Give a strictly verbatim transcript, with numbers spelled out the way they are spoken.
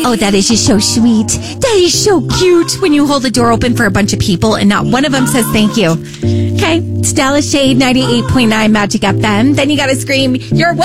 Oh, that is just so sweet. That is so cute when you hold the door open for a bunch of people and not one of them says thank you. Okay, Stella Shade, ninety-eight point nine Magic F M. Then you got to scream, you're welcome.